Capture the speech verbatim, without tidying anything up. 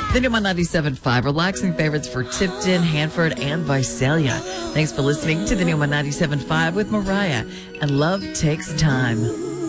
The new ninety-seven point five, relaxing favorites for Tipton, Hanford, and Visalia. Thanks for listening to the new ninety-seven point five with Mariah, and love takes time.